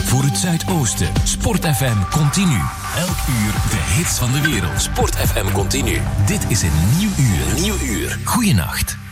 voor het Zuidoosten. Sport FM Continu. Elk uur de hits van de wereld. Sport FM Continu. Dit is een nieuw uur. Goeienacht.